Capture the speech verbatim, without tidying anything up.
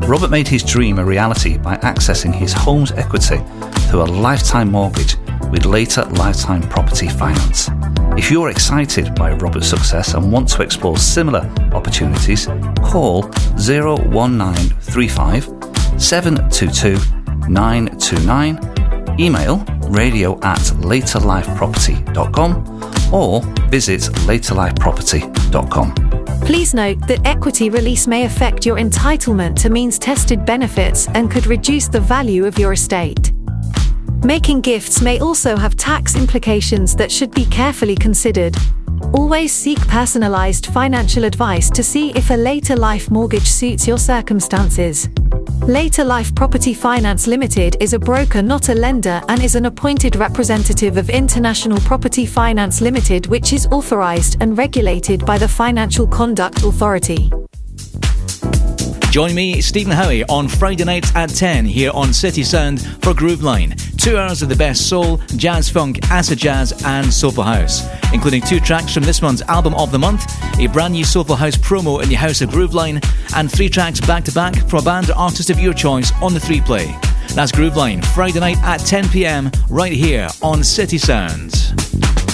Robert made his dream a reality by accessing his home's equity through a lifetime mortgage with later lifetime property finance. If you're excited by Robert's success and want to explore similar opportunities, call zero one nine three five seven two two nine two nine, email radio at later life property dot com or visit later life property dot com. Please note that equity release may affect your entitlement to means-tested benefits and could reduce the value of your estate. Making gifts may also have tax implications that should be carefully considered. Always seek personalised financial advice to see if a later life mortgage suits your circumstances. Later Life Property Finance Limited is a broker, not a lender, and is an appointed representative of International Property Finance Limited, which is authorised and regulated by the Financial Conduct Authority. Join me, Stephen Howie, on Friday nights at ten here on City Sound for Grooveline. Two hours of the best soul, jazz funk, acid jazz and soulful house, including two tracks from this month's album of the month, a brand new soulful house promo in the house of Grooveline, and three tracks back to back from a band or artist of your choice on the three play. That's Grooveline, Friday night at ten p.m. right here on City Sounds.